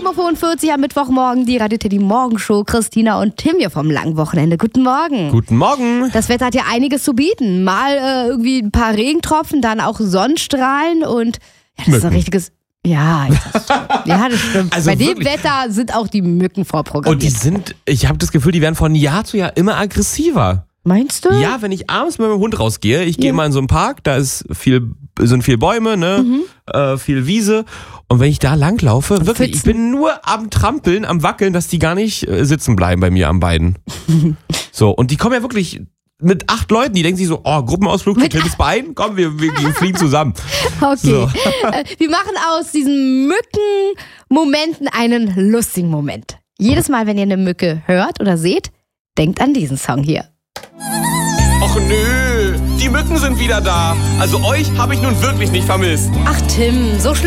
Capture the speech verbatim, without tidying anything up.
sieben Uhr fünfundvierzig am Mittwochmorgen, die Radio Teddy Morgenshow. Christina und Tim hier vom langen Wochenende. Guten Morgen. Guten Morgen. Das Wetter hat ja einiges zu bieten. Mal äh, irgendwie ein paar Regentropfen, dann auch Sonnenstrahlen und ja, das ist ein richtiges... Ja, das ja, das stimmt. Also Bei dem wirklich. Wetter sind auch die Mücken vorprogrammiert. Und die sind, ich habe das Gefühl, die werden von Jahr zu Jahr immer aggressiver. Meinst du? Ja, wenn ich abends mit meinem Hund rausgehe, ich gehe Ja. mal in so einen Park, da ist viel, sind viel Bäume, ne, Mhm. äh, viel Wiese. Und wenn ich da langlaufe, wirklich, ich Pfützen. bin nur am Trampeln, am Wackeln, dass die gar nicht äh, sitzen bleiben bei mir am Bein. So, und die kommen ja wirklich mit acht Leuten, die denken sich so, oh, Gruppenausflug, Mit drittes Bein, komm, wir, wir, wir fliegen zusammen. Okay. So. Äh, Wir machen aus diesen Mückenmomenten einen lustigen Moment. Jedes Mal, wenn ihr eine Mücke hört oder seht, denkt an diesen Song hier. Och nö, die Mücken sind wieder da. Also euch habe ich nun wirklich nicht vermisst. Ach Tim, so schlimm